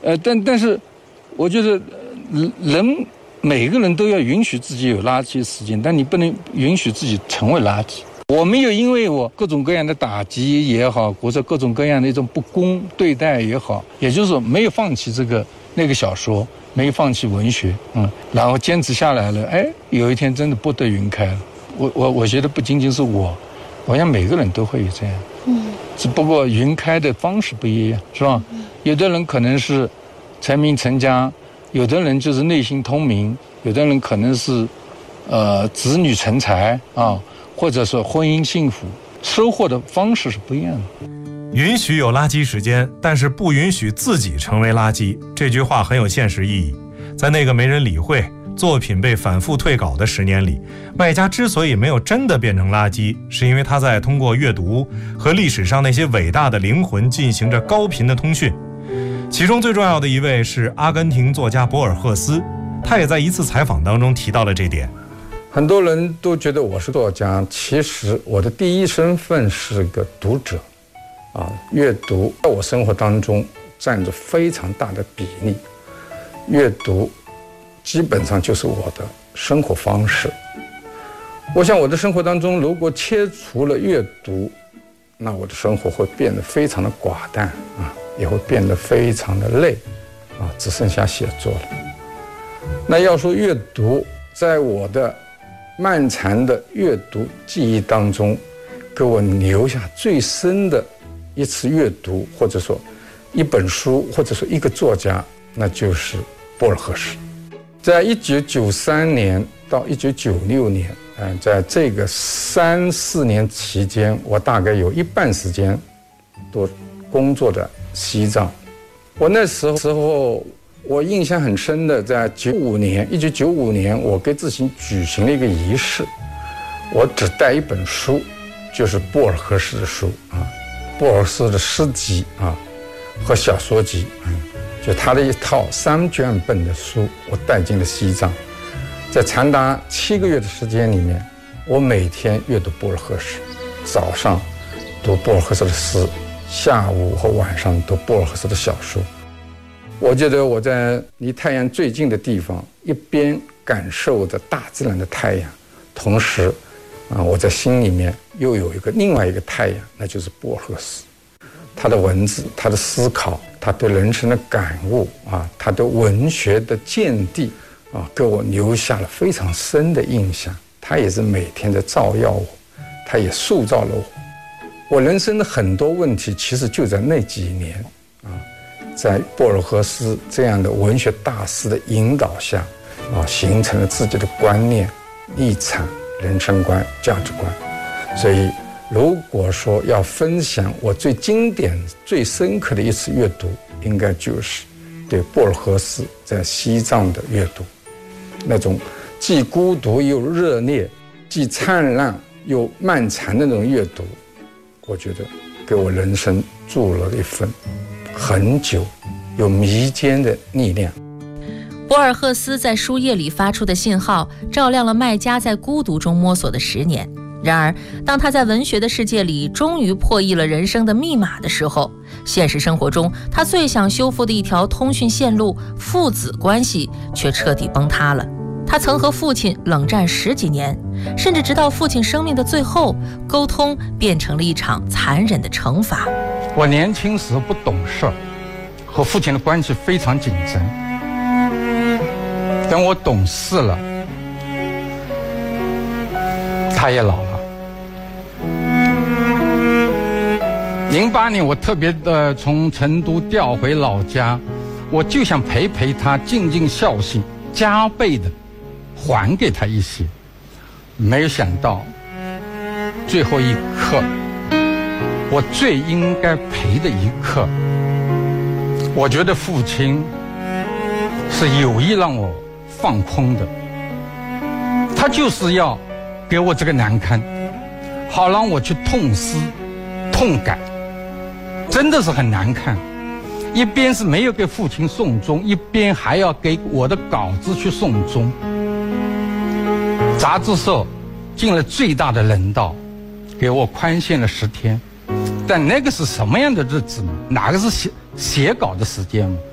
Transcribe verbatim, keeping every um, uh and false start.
呃，但但是，我觉得人每个人都要允许自己有垃圾时间，但你不能允许自己成为垃圾。我没有因为我各种各样的打击也好，或者各种各样的一种不公对待也好，也就是说没有放弃这个那个小说，没有放弃文学，嗯，然后坚持下来了，哎，有一天真的拨得云开了。我我我觉得不仅仅是我，我想每个人都会有这样，嗯，只不过云开的方式不一样，是吧？嗯、有的人可能是成名成家，有的人就是内心通明，有的人可能是呃子女成才啊，或者说婚姻幸福，收获的方式是不一样的。 允许有垃圾时间，但是不允许自己成为垃圾，这句话很有现实意义。在那个没人理会、作品被反复退稿的十年里，麦家之所以没有真的变成垃圾，是因为他在通过阅读和历史上那些伟大的灵魂进行着高频的通讯。其中最重要的一位是阿根廷作家博尔赫斯，他也在一次采访当中提到了这点。 很多人都觉得我是作家，其实我的第一身份是个读者啊，阅读在我生活当中占着非常大的比例，阅读基本上就是我的生活方式。我想我的生活当中如果切除了阅读，那我的生活会变得非常的寡淡啊，也会变得非常的累啊，只剩下写作了。那要说阅读，在我的漫长的阅读记忆当中，给我留下最深的一次阅读，或者说一本书，或者说一个作家，那就是博尔赫斯。在一九九三年到一九九六年，嗯，在这个三四年期间，我大概有一半时间都工作在西藏。我那时候时候，我印象很深的，在九五年，一九九五年，我给自己举行了一个仪式，我只带一本书，就是博尔赫斯的书啊。博尔赫斯的诗集啊和小说集，嗯，就他的一套三卷本的书，我带进了西藏。在长达七个月的时间里面，我每天阅读博尔赫斯，早上读博尔赫斯的诗，下午和晚上读博尔赫斯的小说。我觉得我在离太阳最近的地方，一边感受着大自然的太阳，同时啊，我在心里面又有一个另外一个太阳，那就是博尔赫斯。他的文字，他的思考，他对人生的感悟啊，他对文学的见地啊，给我留下了非常深的印象。他也是每天在照耀我，他也塑造了我。我人生的很多问题，其实就在那几年啊，在博尔赫斯这样的文学大师的引导下啊，形成了自己的观念、立场、人生观、价值观。所以如果说要分享我最经典、最深刻的一次阅读，应该就是对博尔赫斯在西藏的阅读，那种既孤独又热烈，既灿烂又漫长的那种阅读，我觉得给我人生注入了一份很久又弥坚的力量。 博尔赫斯在书页里发出的信号，照亮了麦家在孤独中摸索的十年。然而，当他在文学的世界里终于破译了人生的密码的时候，现实生活中他最想修复的一条通讯线路——父子关系，却彻底崩塌了。他曾和父亲冷战十几年，甚至直到父亲生命的最后，沟通变成了一场残忍的惩罚。 我年轻时不懂事，和父亲的关系非常紧张。等我懂事了，他也老了。零八年，我特别的从成都调回老家，我就想陪陪他，尽尽孝心，加倍的还给他一些。没有想到，最后一刻，我最应该陪的一刻，我觉得父亲是有意让我放空的，他就是要给我这个难堪，好让我去痛思痛改，真的是很难看。一边是没有给父亲送终，一边还要给我的稿子去送终。杂志社尽了最大的人道，给我宽限了十天，但那个是什么样的日子呢？哪个是写写稿的时间吗？